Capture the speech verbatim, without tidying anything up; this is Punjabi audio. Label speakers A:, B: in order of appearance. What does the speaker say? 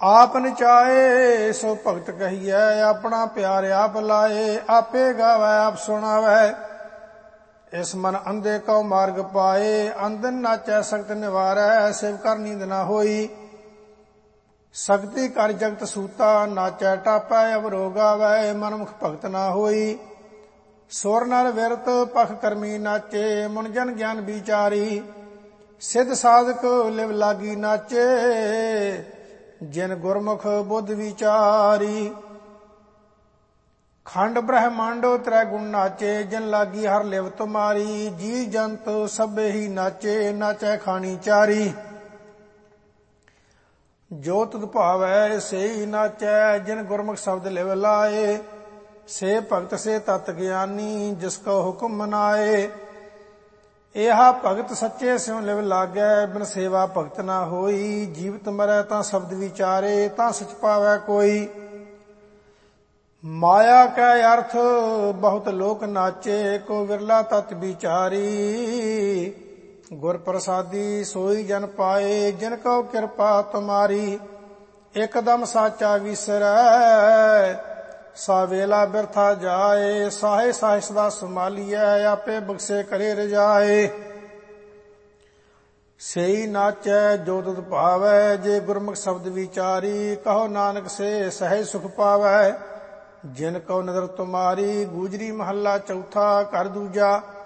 A: ਆਪ ਨਚਾਏ ਸੋ ਭਗਤ ਕਹੀਐ, ਆਪਣਾ ਪਿਆਰ ਆਪ ਲਾਏ। ਆਪੇ ਗਾਵੈ ਆਪ ਸੁਣਾਵੈ, ਇਸ ਮਨ ਅੰਧੇ ਕਉ ਮਾਰਗ ਪਾਏ। ਅੰਧਨ ਨਾਚੈ ਸਖਤ ਨਿਵਾਰੈ, ਸਿਵ ਕਰ ਨੀਂਦ ਨਾ ਹੋਈ। ਸਕਤੀ ਕਰ ਜਗਤ ਸੂਤਾ, ਨਾਚੈ ਟਾਪੈ ਅਵਰੋ ਗਾਵੈ। ਮਨਮੁਖ ਭਗਤ ਨਾ ਹੋਈ, ਸੁਰ ਨਰ ਵਿਰਤ ਪਖ ਕਰਮੀ ਨਾਚੇ। ਮੁਨ ਜਨ ਗਿਆਨ ਵਿਚਾਰੀ, ਸਿੱਧ ਸਾਧਕ ਲਿਵ ਲਾਗੀ ਨਾਚੇ। ਜਿਨ ਗੁਰਮੁਖ ਬੁੱਧ ਵਿਚਾਰੀ, ਖੰਡ ਬ੍ਰਹਮੰਡੋ ਤ੍ਰੈ ਗੁਣ ਨਾਚੇ। ਜਿਨ ਲਾਗੀ ਹਰ ਲਿਵ ਤੁਮਾਰੀ, ਜੀ ਜੰਤ ਸਭੇ ਹੀ ਨਾਚੇ। ਨਾਚੈ ਖਾਣੀ ਚਾਰੀ, ਜੋ ਤੁਧ ਭਾਵੈ ਸੇਈ ਨਾਚੈ। ਜਿਨ ਗੁਰਮੁਖ ਸ਼ਬਦ ਲਿਵ ਲਾਏ, ਸੇ ਭਗਤ ਸੇ ਤਤ ਗਿਆਨੀ। ਜਿਸ ਕੋ ਹੁਕਮ ਮਨਾਏ, ਇਹਾ ਭਗਤ ਸੱਚੇ ਸਿਉ ਲਿਵ ਲਾਗੈ। ਬਿਨ ਸੇਵਾ ਭਗਤ ਨਾ ਹੋਈ, ਜੀਵਤ ਮਰੈ ਤਾਂ ਸ਼ਬਦ ਵਿਚਾਰੇ। ਤਾਂ ਸਚ ਪਾਵੈ ਕੋਈ, ਮਾਇਆ ਕੈ ਅਰਥ ਬਹੁਤ ਲੋਕ ਨਾਚੇ। ਕੋ ਵਿਰਲਾ ਤਤ ਵਿਚਾਰੀ, ਗੁਰ ਪ੍ਰਸਾਦੀ ਸੋਈ ਜਨ ਪਾਏ। ਜਿਨ ਕਉ ਕਿਰਪਾ ਤੁਮਾਰੀ, ਇਕਦਮ ਸਾਚਾ ਵਿਸਰੈ। ਸਾ ਵੇਲਾ ਬਿਰਥਾ ਜਾਏ, ਸਾਹੇ ਸਾਹੇ ਸਦਾ ਸੰਭਾਲੀਐ। ਆਪੇ ਬਖਸ਼ੇ ਕਰੇ ਰਜਾਏ, ਸੇਈ ਨਾਚੈ ਜੋ ਤੁਧ ਭਾਵੈ। ਜੇ ਗੁਰਮੁਖ ਸ਼ਬਦ ਵਿਚਾਰੀ, ਕਹੋ ਨਾਨਕ ਸੇ ਸਹਿਜ ਸੁਖ ਪਾਵੈ। ਜਿਨ ਕਉ ਨਦਰ ਤੁਮਾਰੀ, ਗੂਜਰੀ ਮਹੱਲਾ ਚੌਥਾ। ਘਰ ਦੂਜਾ।